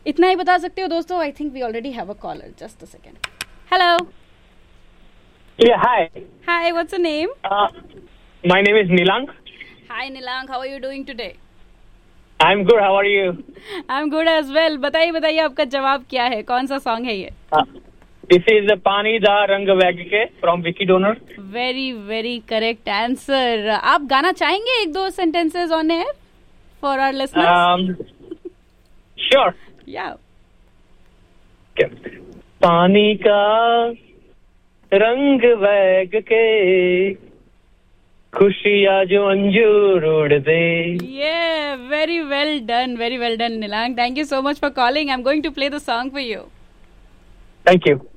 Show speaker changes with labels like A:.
A: इतना ही बता सकते हो दोस्तों. I think we already have a collar. Just a second. Hello.
B: Yeah, hi.
A: Hi, what's your name?
B: My name is Nilang.
A: Hi Nilang, how are you doing today?
B: I'm good. How are you?
A: I'm good as well. बताइए आपका जवाब क्या है? कौन सा song है ये?
B: This is the Pani Da Rang Vag Ke from Vicky Donor.
A: Very correct answer. आप गाना चाहेंगे एक दो sentences on air for our listeners?
B: Sure.
A: Yeah.
B: Okay. पानी का रंग वैग के खुशियाँ जो अंजूर उड़ दे.
A: Yeah, very well done, Nilang. Thank you so much for calling. I'm going to play the song for you.
B: Thank you.